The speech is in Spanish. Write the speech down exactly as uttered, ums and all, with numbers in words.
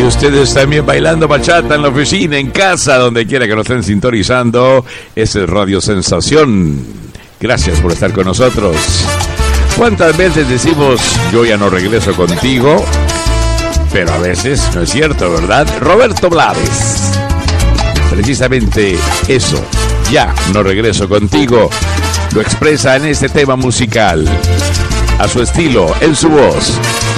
ustedes también bailando bachata en la oficina, en casa, donde quiera que nos estén sintonizando. Es el Radio Sensación. Gracias por estar con nosotros. ¿Cuántas veces decimos yo ya no regreso contigo? Pero a veces no es cierto, ¿verdad? Roberto Blades. Precisamente eso, ya no regreso contigo, lo expresa en este tema musical. A su estilo, en su voz,